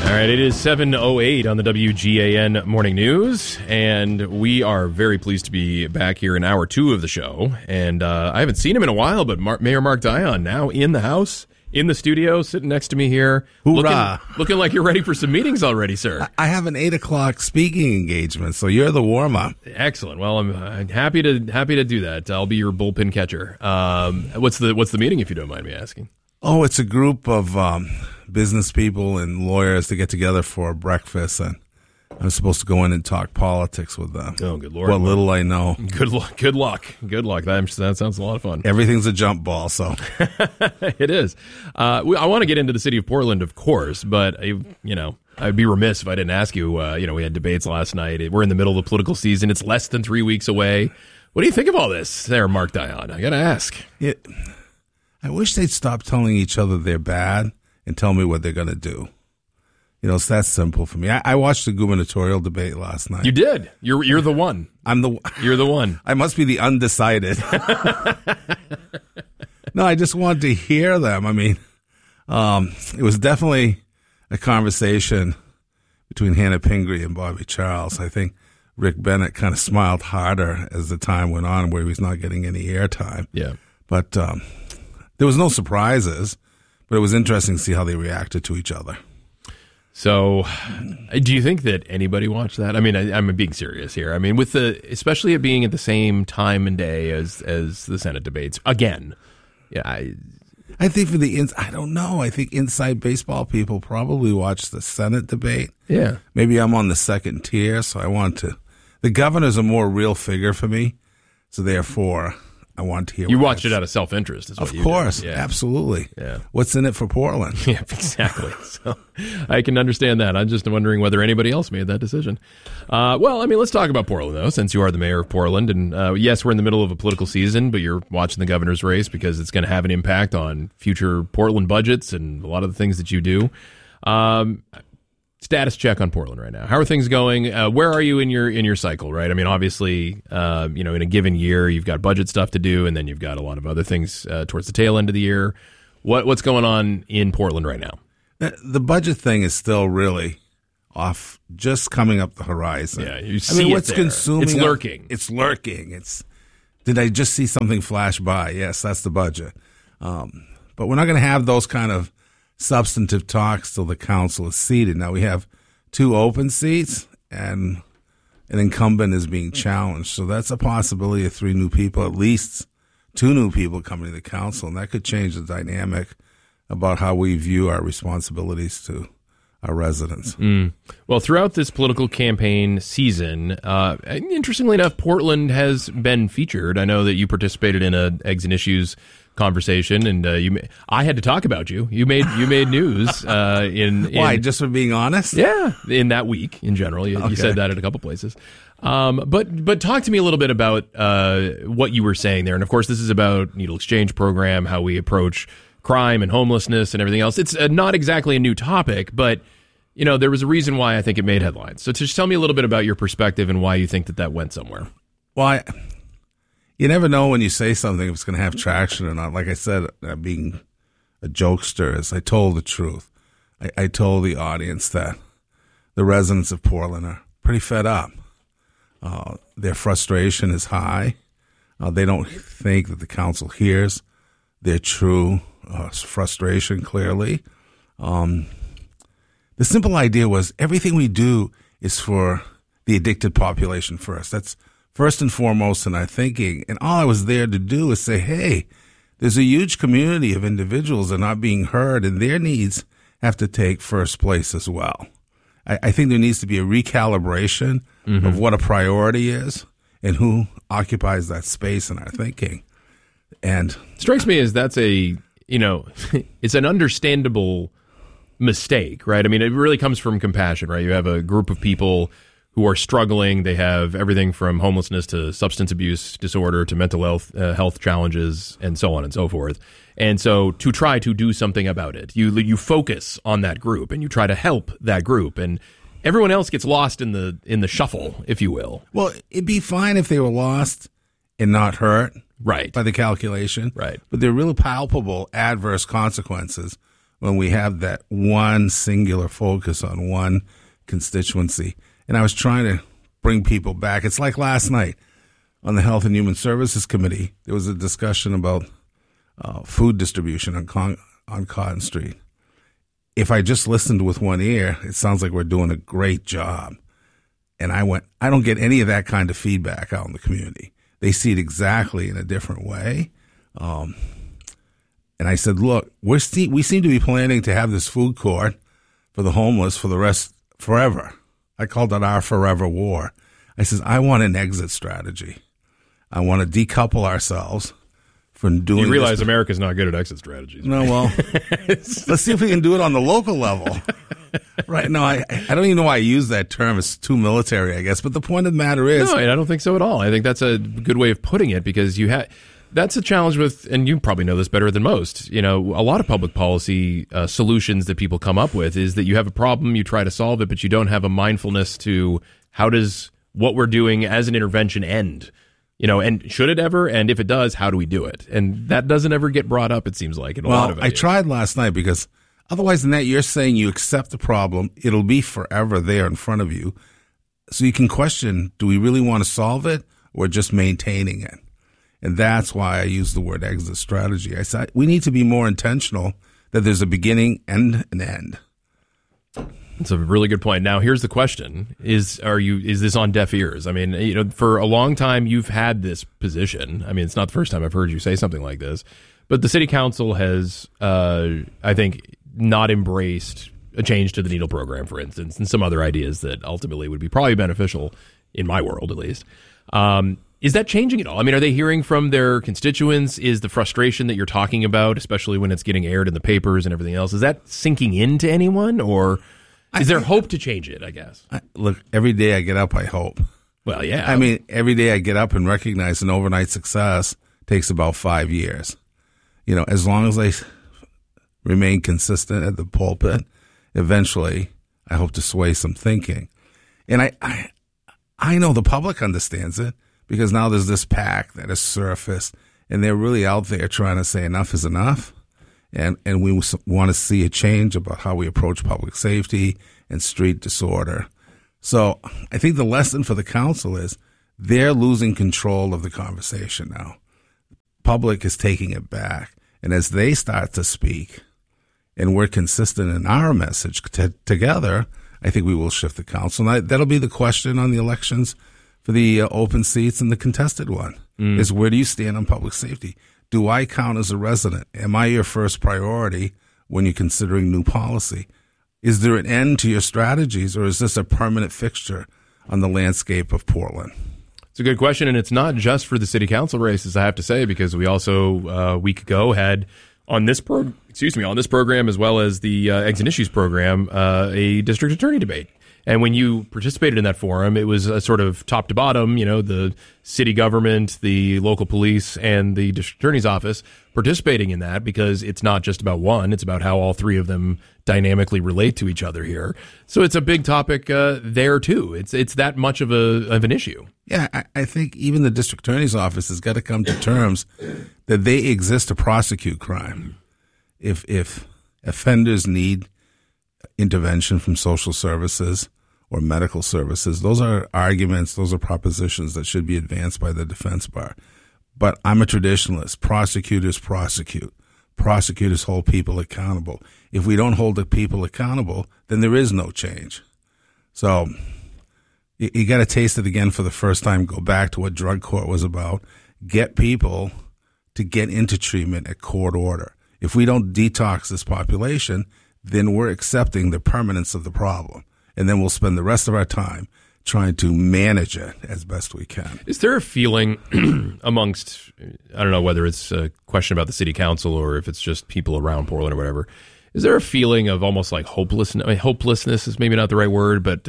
All right, it is 7:08 on the WGAN Morning News, and we are very pleased to be back here in hour 2 of the show. And I haven't seen him in a while, but Mayor Mark Dion now in the house, in the studio, sitting next to me here. Hoorah. Looking like you're ready for some meetings already, sir. I have an 8 o'clock speaking engagement, so you're the warm-up. Excellent. Well, I'm happy to do that. I'll be your bullpen catcher. What's the meeting, if you don't mind me asking? Oh, it's a group of business people and lawyers to get together for breakfast, and I'm supposed to go in and talk politics with them. Oh, good Lord. What little I know. Good luck. That sounds a lot of fun. Everything's a jump ball, so. It is. I want to get into the city of Portland, of course, but, I'd be remiss if I didn't ask you, we had debates last night. We're in the middle of the political season. It's less than 3 weeks away. What do you think of all this there, Mark Dion? I got to ask. I wish they'd stop telling each other they're bad and tell me what they're going to do. It's that simple for me. I watched the gubernatorial debate last night. You did. You're the one. You're the one. I must be the undecided. No, I just wanted to hear them. I mean, it was definitely a conversation between Hannah Pingree and Bobby Charles. I think Rick Bennett kind of smiled harder as the time went on, where he was not getting any airtime. Yeah. But there was no surprises, but it was interesting to see how they reacted to each other. So, do you think that anybody watched that? I mean, I'm being serious here. I mean, especially it being at the same time and day as the Senate debates again. Yeah, I think I don't know. I think inside baseball people probably watched the Senate debate. Yeah, maybe I'm on the second tier, so I want to. The governor's a more real figure for me, so therefore I want to hear. You watched it out of self-interest, is what you did. Of course, yeah. Absolutely. Yeah. What's in it for Portland? Yeah, exactly. So I can understand that. I'm just wondering whether anybody else made that decision. Well, I mean, let's talk about Portland, though, since you are the mayor of Portland. And yes, we're in the middle of a political season, but you're watching the governor's race because it's going to have an impact on future Portland budgets and a lot of the things that you do. Status check on Portland right now. How are things going? Where are you in your cycle, right? I mean, obviously, in a given year, you've got budget stuff to do, and then you've got a lot of other things towards the tail end of the year. What's going on in Portland right now? The budget thing is still really off, just coming up the horizon. Yeah, you see what's consuming? It's lurking. It's lurking. Did I just see something flash by? Yes, that's the budget. But we're not going to have those kind of substantive talks till the council is seated. Now we have 2 open seats and an incumbent is being challenged. So that's a possibility of 3 new people, at least 2 new people coming to the council. And that could change the dynamic about how we view our responsibilities to our residents. Well, throughout this political campaign season, interestingly enough, Portland has been featured. I know that you participated in a Eggs and Issues conversation, and I had to talk about you. You made news in why, just for being honest? Yeah, in that week in general. You said that at a couple places. But talk to me a little bit about what you were saying there. And of course, this is about needle exchange program, how we approach crime and homelessness and everything else. It's not exactly a new topic, but there was a reason why I think it made headlines. So just tell me a little bit about your perspective and why you think that went somewhere. Well, you never know when you say something if it's going to have traction or not. Like I said, being a jokester, as I told the truth. I told the audience that the residents of Portland are pretty fed up. Their frustration is high. They don't think that the council hears their true frustration clearly. The simple idea was everything we do is for the addicted population first. That's first and foremost in our thinking. And all I was there to do is say, hey, there's a huge community of individuals that are not being heard, and their needs have to take first place as well. I think there needs to be a recalibration of what a priority is and who occupies that space in our thinking. And strikes me as that's it's an understandable mistake, right? I mean, it really comes from compassion, right? You have a group of people who are struggling. They have everything from homelessness to substance abuse disorder to mental health challenges and so on and so forth. And so to try to do something about it, you focus on that group and you try to help that group, and everyone else gets lost in the shuffle, if you will. Well, it'd be fine if they were lost and not hurt, right, by the calculation, right. But there are really palpable adverse consequences when we have that one singular focus on one constituency. And I was trying to bring people back. It's like last night on the Health and Human Services Committee, there was a discussion about food distribution on Cotton Street. If I just listened with one ear, it sounds like we're doing a great job. And I don't get any of that kind of feedback out in the community. They see it exactly in a different way. And I said, look, we seem to be planning to have this food court for the homeless for the rest, forever. I called it our forever war. I says, I want an exit strategy. I want to decouple ourselves from doing. You realize America's not good at exit strategies. No, well, let's see if we can do it on the local level. Right. No, I don't even know why I use that term. It's too military, I guess. But the point of the matter is. No, I don't think so at all. I think that's a good way of putting it, because that's a challenge with, and you probably know this better than most, a lot of public policy solutions that people come up with is that you have a problem, you try to solve it, but you don't have a mindfulness to how does what we're doing as an intervention end? And should it ever? And if it does, how do we do it? And that doesn't ever get brought up, it seems like, in a lot of ideas. I tried last night because otherwise than that, you're saying you accept the problem. It'll be forever there in front of you. So you can question, do we really want to solve it or just maintaining it? And that's why I use the word exit strategy. I said we need to be more intentional that there's a beginning and an end. That's a really good point. Now, here's the question: is this on deaf ears? I mean, for a long time you've had this position. I mean, it's not the first time I've heard you say something like this, but the city council has, I think, not embraced a change to the needle program, for instance, and some other ideas that ultimately would be probably beneficial in my world, at least. Is that changing at all? I mean, are they hearing from their constituents? Is the frustration that you're talking about, especially when it's getting aired in the papers and everything else, is that sinking into anyone, or is there hope to change it, I guess? Look, every day I get up, I hope. Well, yeah. I mean, every day I get up and recognize an overnight success takes about 5 years. As long as I remain consistent at the pulpit, eventually I hope to sway some thinking. And I know the public understands it, because now there's this pack that has surfaced, and they're really out there trying to say enough is enough. And we want to see a change about how we approach public safety and street disorder. So I think the lesson for the council is they're losing control of the conversation now. Public is taking it back. And as they start to speak, and we're consistent in our message together, I think we will shift the council. And that'll be the question on the elections for the open seats and the contested one, is where do you stand on public safety? Do I count as a resident? Am I your first priority when you're considering new policy? Is there an end to your strategies, or is this a permanent fixture on the landscape of Portland? It's a good question, and it's not just for the city council races, I have to say, because we also a week ago had on this program, as well as the Eggs and Issues program, a district attorney debate. And when you participated in that forum, it was a sort of top to bottom, the city government, the local police, and the district attorney's office participating in that, because it's not just about one, it's about how all three of them dynamically relate to each other here. So it's a big topic there too. It's that much of an issue. Yeah, I think even the district attorney's office has got to come to terms that they exist to prosecute crime. If offenders need intervention from social services or medical services, those are arguments, those are propositions that should be advanced by the defense bar. But I'm a traditionalist. Prosecutors prosecute. Prosecutors hold people accountable. If we don't hold the people accountable, then there is no change. So you got to taste it again for the first time. Go back to what drug court was about. Get people to get into treatment at court order. If we don't detox this population, then we're accepting the permanence of the problem. And then we'll spend the rest of our time trying to manage it as best we can. Is there a feeling amongst, I don't know whether it's a question about the city council or if it's just people around Portland or whatever, is there a feeling of almost like hopelessness? I mean, hopelessness is maybe not the right word, but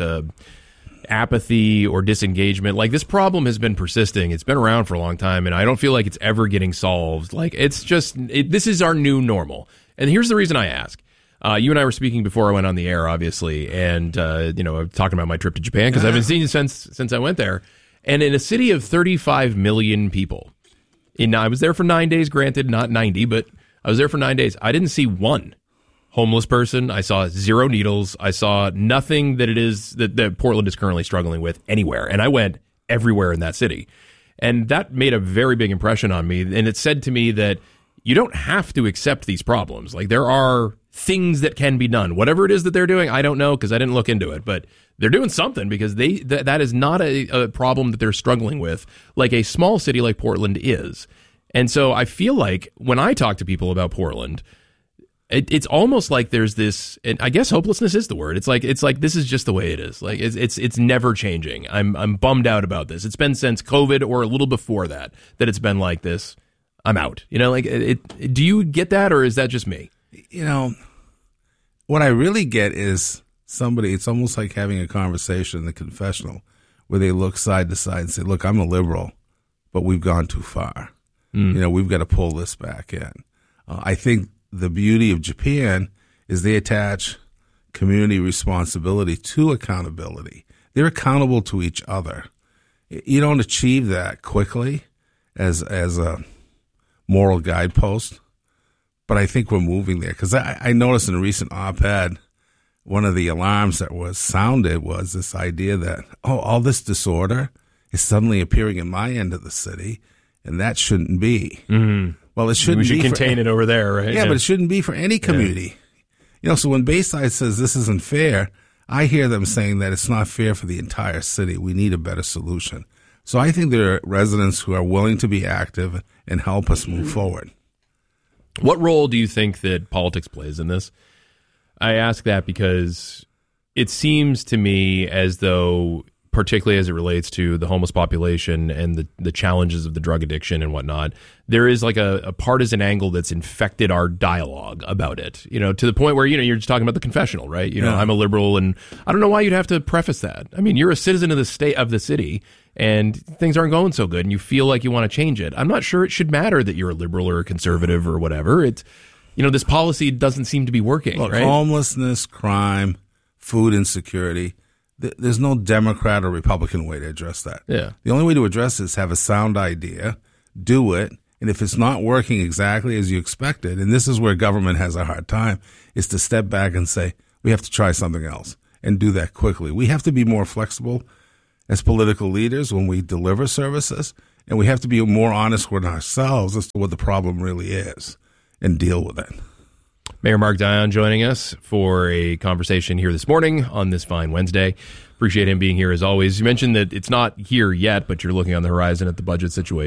apathy or disengagement? Like, this problem has been persisting. It's been around for a long time, and I don't feel like it's ever getting solved. Like, it's just, this is our new normal. And here's the reason I ask. You and I were speaking before I went on the air, obviously, and talking about my trip to Japan, because I haven't seen you since I went there. And in a city of 35 million people, I was there for 9 days, granted, not 90, but I was there for 9 days. I didn't see one homeless person. I saw zero needles. I saw nothing that it is that Portland is currently struggling with anywhere. And I went everywhere in that city. And that made a very big impression on me. And it said to me that you don't have to accept these problems. Like, there are things that can be done. Whatever it is that they're doing, I don't know because I didn't look into it. But they're doing something because that is not a problem that they're struggling with like a small city like Portland is. And so I feel like when I talk to people about Portland, it's almost like there's this, and I guess hopelessness is the word. It's like this is just the way it is. Like it's never changing. I'm bummed out about this. It's been since COVID or a little before that it's been like this. I'm out. You know, like do you get that, or is that just me? You know, what I really get is somebody. It's almost like having a conversation in the confessional where they look side to side and say, "Look, I'm a liberal, but we've gone too far. You know, we've got to pull this back in." I think the beauty of Japan is they attach community responsibility to accountability. They're accountable to each other. You don't achieve that quickly as a moral guidepost, but I think we're moving there. Because I noticed in a recent op-ed, one of the alarms that was sounded was this idea that, all this disorder is suddenly appearing in my end of the city, and that shouldn't be. Mm-hmm. Well, it shouldn't be. We should contain it over there, right? Yeah, but it shouldn't be for any community. Yeah. You know, so when Bayside says this isn't fair, I hear them saying that it's not fair for the entire city. We need a better solution. So I think there are residents who are willing to be active and help us move forward. What role do you think that politics plays in this? I ask that because it seems to me as though, particularly as it relates to the homeless population and the challenges of the drug addiction and whatnot, there is like a partisan angle that's infected our dialogue about it, you know, to the point where, you know, you're just talking about the confessional, right? You know, I'm a liberal, and I don't know why you'd have to preface that. I mean, you're a citizen of the state, of the city, and things aren't going so good and you feel like you want to change it. I'm not sure it should matter that you're a liberal or a conservative or whatever. It's, you know, this policy doesn't seem to be working. Look, right? Homelessness, crime, food insecurity, there's no Democrat or Republican way to address that. Yeah. The only way to address it is have a sound idea, do it, and if it's not working exactly as you expected, and this is where government has a hard time, is to step back and say, we have to try something else, and do that quickly. We have to be more flexible as political leaders when we deliver services, and we have to be more honest with ourselves as to what the problem really is and deal with it. Mayor Mark Dion joining us for a conversation here this morning on this fine Wednesday. Appreciate him being here as always. You mentioned that it's not here yet, but you're looking on the horizon at the budget situation.